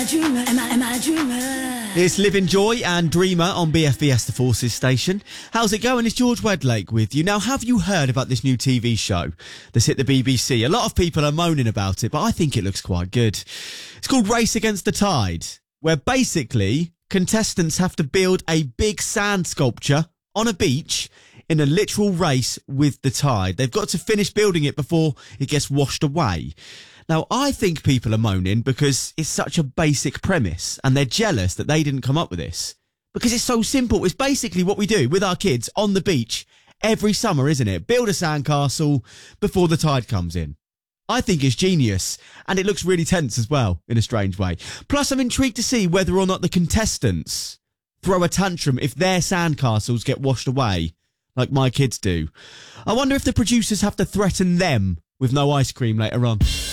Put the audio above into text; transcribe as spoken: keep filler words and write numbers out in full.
I a dreamer? Am I, am I a dreamer? It's Living Joy and Dreamer on B F B S The Forces station. How's it going? It's George Wedlake with you. Now, have you heard about this new T V show that's hit the B B C? A lot of people are moaning about it, but I think it looks quite good. It's called Race Against the Tide, where basically contestants have to build a big sand sculpture on a beach in a literal race with the tide. They've got to finish building it before it gets washed away. Now, I think people are moaning because it's such a basic premise and they're jealous that they didn't come up with this. Because it's so simple. It's basically what we do with our kids on the beach every summer, isn't it? Build a sandcastle before the tide comes in. I think it's genius, and it looks really tense as well, in a strange way. Plus, I'm intrigued to see whether or not the contestants throw a tantrum if their sandcastles get washed away, like my kids do. I wonder if the producers have to threaten them with no ice cream later on.